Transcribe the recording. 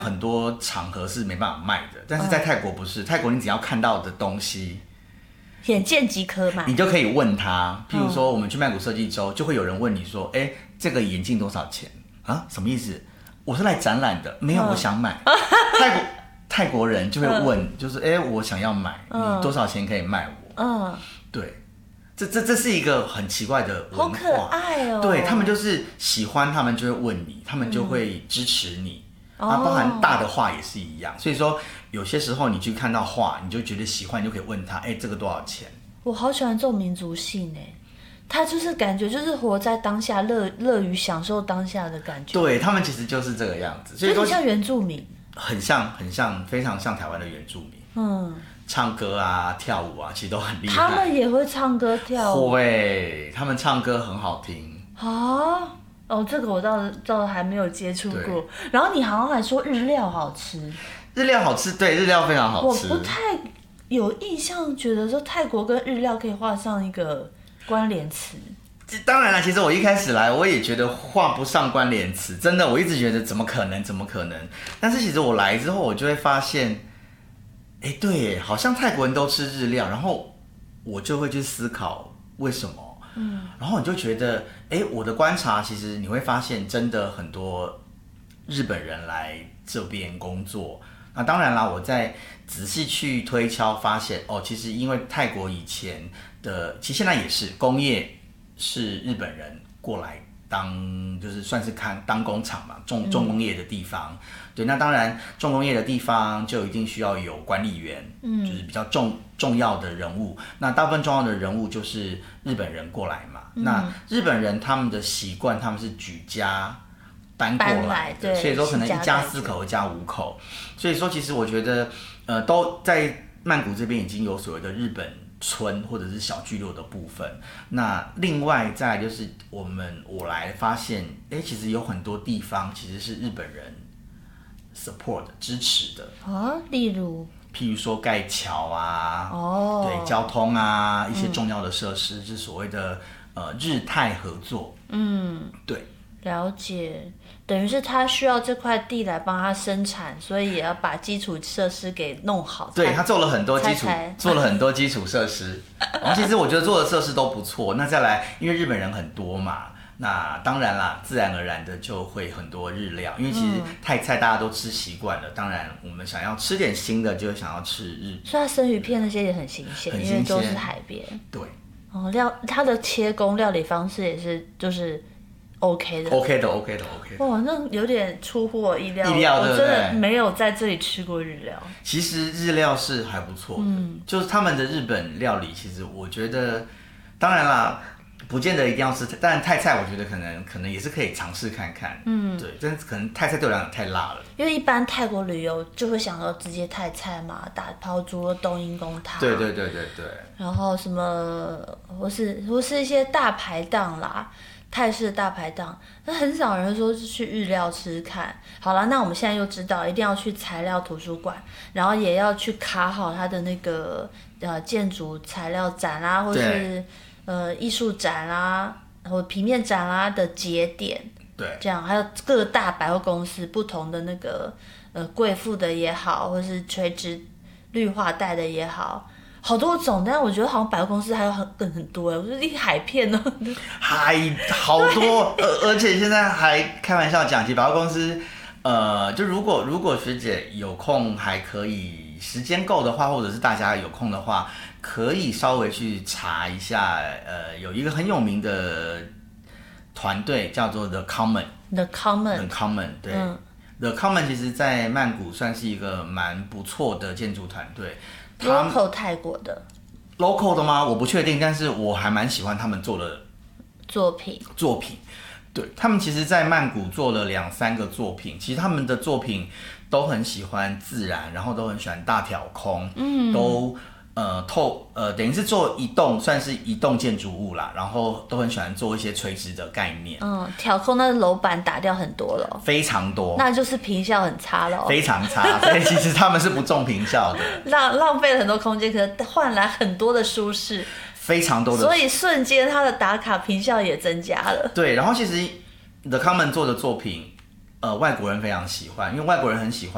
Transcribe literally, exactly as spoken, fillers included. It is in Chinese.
很多场合是没办法卖的，但是在泰国不是，泰国你只要看到的东西， 眼见即可买， 你就可以问他。譬如说，我们去曼谷设计周，就会有人问你说：“哎，这个眼镜多少钱啊？什么意思？我是来展览的，没有，我想买。”泰国泰国人就会问，就是哎，我想要买，你多少钱可以卖我？嗯，对，这这这是一个很奇怪的文化， 好可爱哦。 对他们就是喜欢，他们就会问你，他们就会支持你。啊，包含大的画也是一样，所以说有些时候你去看到画，你就觉得喜欢，你就可以问他，哎，这个多少钱？ 我好喜欢这种民族性哎，他就是感觉就是活在当下，乐乐于享受当下的感觉。 对他们其实就是这个样子， 所以说像原住民， 很像很像非常像台湾的原住民，嗯，唱歌啊跳舞啊，其实都很厉害。 他们也会唱歌跳舞， 会，他们唱歌很好听啊。哦，这个我倒倒还没有接触过。然后你好像还说日料好吃， 日料好吃，对，日料非常好吃。 我不太有印象，觉得说泰国跟日料可以画上一个关联词。 当然了，其实我一开始来，我也觉得画不上关联词，真的，我一直觉得怎么可能，怎么可能？但是其实我来之后，我就会发现，哎，对，好像泰国人都吃日料，然后我就会去思考为什么。嗯，然后你就觉得，哎，我的观察其实你会发现，真的很多日本人来这边工作。那当然啦，我在仔细去推敲，发现哦，其实因为泰国以前的，其实现在也是工业是日本人过来当，就是算是看当工厂嘛，重重工业的地方。嗯、对，那当然重工业的地方就一定需要有管理员，嗯，就是比较重重要的人物。那大部分重要的人物就是日本人过来嘛。嗯、那日本人他们的习惯，他们是举家搬过来的，所以说可能一家四口、一家五口。所以说，其实我觉得，呃，都在曼谷这边已经有所谓的日本村或者是小聚落的部分。那另外再来就是我们我来发现，哎，其实有很多地方其实是日本人 support 支持的啊，例如。 譬如说盖桥啊，哦，对，交通啊，一些重要的设施，是所谓的呃日泰合作。嗯，对， 了解。等于是他需要这块地来帮他生产，所以也要把基础设施给弄好。 对，他做了很多基础，做了很多基础设施。然后其实我觉得做的设施都不错。那再来，因为日本人很多嘛。那当然啦，自然而然的就会很多日料，因为其实泰菜大家都吃习惯了。当然，我们想要吃点新的，就想要吃日。 所以它生鱼片那些也很新鲜，因为都是海边。 对。 哦，料它的切工料理方式也是就是 OK 的。 OK 的 OK 的 OK 的。 哇，那有点出乎我意料。 意料对不对？ 我真的没有在这里吃过日料。 其实日料是还不错的，嗯、就是他们的日本料理，其实我觉得，当然啦。不见得一定要吃，但泰菜我觉得可能可能也是可以尝试看看，嗯，对，但是可能泰菜对我来讲太辣了。 因为一般泰国旅游就会想到直接泰菜嘛，打抛猪、冬阴功汤， 对对对对对， 然后什么或是或是一些大排档啦，泰式大排档，那很少人说是去日料吃看。好了，那我们现在又知道一定要去材料图书馆，然后也要去卡好它的那个呃建筑材料展啦，或是。呃，艺术展啦，或平面展啦的节点， 对， 这样还有各大百货公司不同的那个呃贵妇的也好，或是垂直绿化带的也好，好多种。但是我觉得好像百货公司还有很更很多哎，我觉得一海片呢， 还好多，而而且现在还开玩笑讲起百货公司，呃，就如果如果学姐有空还可以，时间够的话，或者是大家有空的话。可以稍微去查一下，呃，有一个很有名的团队叫做 The Common。The Common。The Common， 对、嗯、，The Common 其实在曼谷算是一个蛮不错的建筑团队。 local 泰国的。 local 的吗？我不确定，但是我还蛮喜欢他们做的作品。 作品，对他们其实，在曼谷做了两三个作品，其实他们的作品都很喜欢自然，然后都很喜欢大挑空，嗯，都。呃，透呃，等于是做一栋算是一栋建筑物啦，然后都很喜欢做一些垂直的概念。嗯， 挑空那楼板打掉很多了， 非常多， 那就是坪效很差了， 非常差。所以其实他们是不重坪效的， 浪浪费了很多空间，可是换来很多的舒适， 非常多的， 所以瞬间它的打卡坪效也增加了。 对，然后其实 The Common 做的作品，呃，外国人非常喜欢，因为外国人很喜欢。